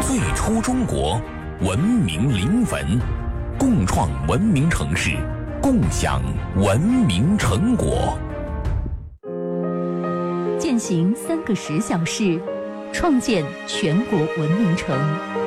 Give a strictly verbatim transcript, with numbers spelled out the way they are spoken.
最初中国，文明临汾，共创文明城市，共享文明成果。 践行三个十小时，创建全国文明城。